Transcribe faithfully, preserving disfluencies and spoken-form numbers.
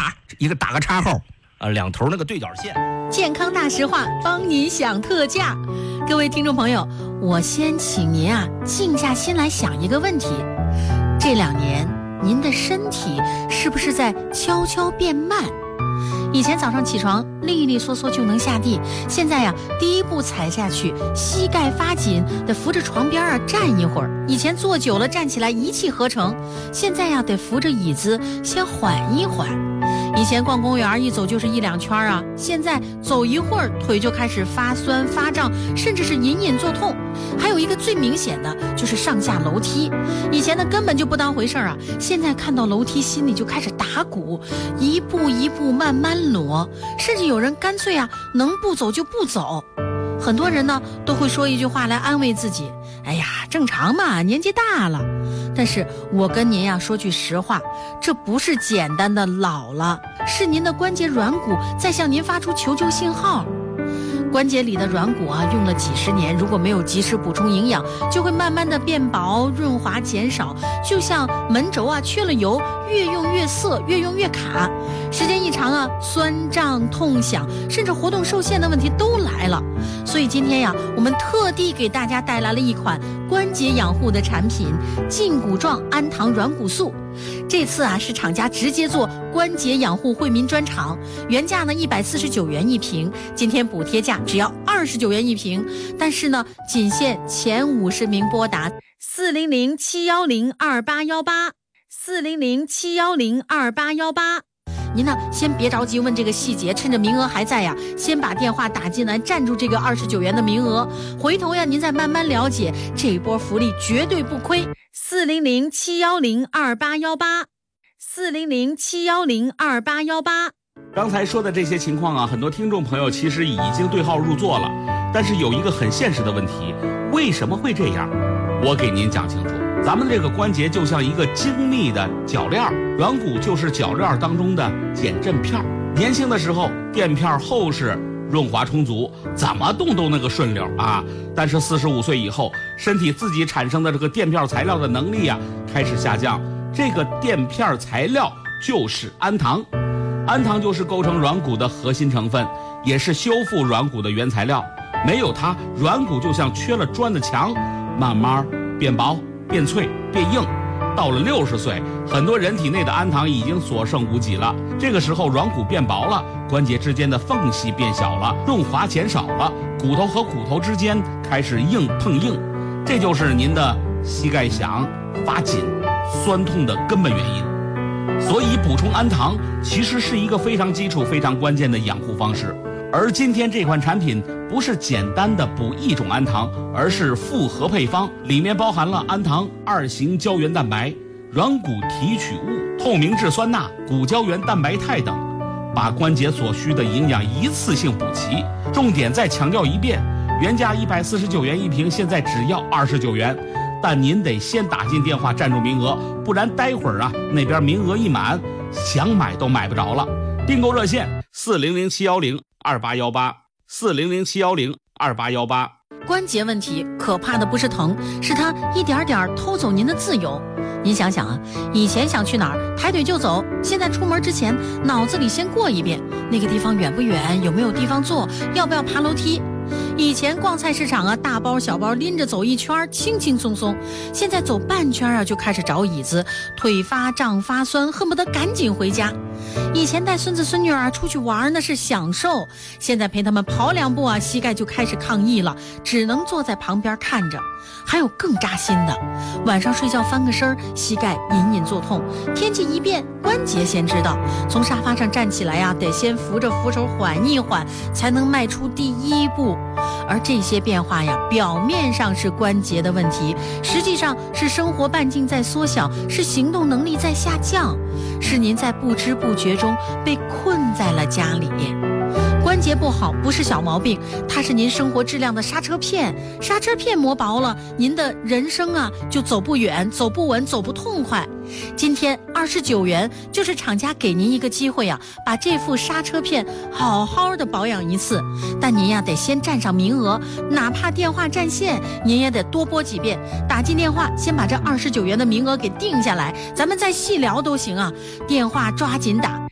啪一个打个叉号，啊，两头那个对角线。 健康大实话，帮您想特价。各位听众朋友，我先请您啊静下心来想一个问题：这两年您的身体是不是在悄悄变慢？以前早上起床利利索索就能下地，现在呀、啊、第一步踩下去膝盖发紧，得扶着床边啊站一会儿。以前坐久了站起来一气呵成，现在呀、啊、得扶着椅子先缓一缓。以前逛公园一走就是一两圈啊，现在走一会儿腿就开始发酸发胀，甚至是隐隐作痛。还有一个最明显的就是上下楼梯，以前呢根本就不当回事啊，现在看到楼梯心里就开始打鼓，一步一步慢慢挪，甚至有人干脆啊能不走就不走。很多人呢都会说一句话来安慰自己，哎呀正常嘛，年纪大了。但是我跟您呀说句实话，这不是简单的老了，是您的关节软骨在向您发出求救信号。关节里的软骨啊用了几十年，如果没有及时补充营养，就会慢慢的变薄，润滑减少，就像门轴啊缺了油，越用越涩，越用越卡，时间一长啊酸胀痛响，甚至活动受限的问题都来了。所以今天呀我们特地给大家带来了一款关节养护的产品胫骨状氨糖软骨素。这次啊是厂家直接做关节养护惠民专场，原价呢一百四十九元一瓶，今天补贴价只要二十九元一瓶，但是呢仅限前五十名拨打四零零七幺零二八幺八四零零七幺零二八幺八。您呢先别着急问这个细节，趁着名额还在呀，先把电话打进来，占住这个二十九元的名额，回头呀您再慢慢了解，这一波福利绝对不亏。四零零七幺零二八幺八四零零七幺零二八幺八。 刚才说的这些情况啊，很多听众朋友其实已经对号入座了，但是有一个很现实的问题，为什么会这样？我给您讲清楚。咱们这个关节就像一个精密的铰链，软骨就是铰链当中的减震片。年轻的时候垫片厚实，润滑充足，怎么动都那个顺溜啊。但是四十五岁以后，身体自己产生的这个垫片材料的能力啊开始下降。这个垫片材料就是氨糖，氨糖就是构成软骨的核心成分，也是修复软骨的原材料。没有它，软骨就像缺了砖的墙，慢慢变薄变脆变硬。到了六十岁，很多人体内的氨糖已经所剩无几了。这个时候软骨变薄了，关节之间的缝隙变小了，润滑减少了，骨头和骨头之间开始硬碰硬，这就是您的膝盖响发紧酸痛的根本原因。所以补充氨糖其实是一个非常基础非常关键的养护方式。而今天这款产品不是简单的补一种氨糖，而是复合配方，里面包含了氨糖、二型胶原蛋白、软骨提取物、透明质酸钠、骨胶原蛋白肽等，把关节所需的营养一次性补齐。重点再强调一遍，原价一百四十九元一瓶，现在只要二十九元，但您得先打进电话占住名额，不然待会儿啊那边名额一满，想买都买不着了。订购热线四零零七幺零二八幺八四零零七幺零二八幺八。 关节问题可怕的不是疼，是它一点点偷走您的自由。您想想啊，以前想去哪儿抬腿就走，现在出门之前脑子里先过一遍那个地方远不远，有没有地方坐，要不要爬楼梯。以前逛菜市场啊，大包小包拎着走一圈轻轻松松，现在走半圈啊就开始找椅子，腿发胀发酸，恨不得赶紧回家。以前带孙子孙女儿出去玩那是享受，现在陪他们跑两步啊，膝盖就开始抗议了，只能坐在旁边看着。还有更扎心的，晚上睡觉翻个身，膝盖隐隐作痛，天气一变关节先知道，从沙发上站起来呀、啊，得先扶着扶手缓一缓，才能迈出第一步。而这些变化呀，表面上是关节的问题，实际上是生活半径在缩小，是行动能力在下降，是您在不知不觉中被困在了家里。关节不好不是小毛病，它是您生活质量的刹车片，刹车片磨薄了，您的人生啊就走不远，走不稳，走不痛快。今天二十九元就是厂家给您一个机会啊，把这副刹车片好好的保养一次。但您呀得先占上名额，哪怕电话占线，您也得多拨几遍，打进电话先把这二十九元的名额给定下来，咱们再细聊都行啊。电话抓紧打